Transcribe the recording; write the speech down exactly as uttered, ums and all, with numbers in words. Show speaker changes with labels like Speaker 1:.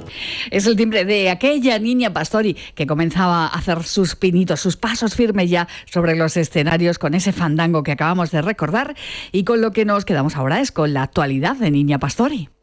Speaker 1: Es el timbre de aquella Niña Pastori que comenzaba a hacer sus pinitos, sus pasos firmes ya sobre los escenarios con ese fandango que acabamos de recordar, y con lo que nos quedamos ahora es con la actualidad de Niña Pastori.